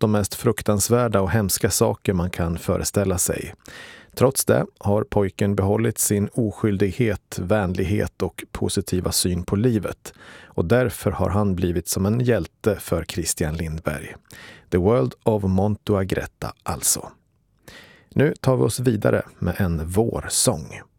de mest fruktansvärda och hemska saker man kan föreställa sig. Trots det har pojken behållit sin oskyldighet, vänlighet och positiva syn på livet. Och därför har han blivit som en hjälte för Christian Lindberg. The World of Montua Gretta alltså. Nu tar vi oss vidare med en vårsång.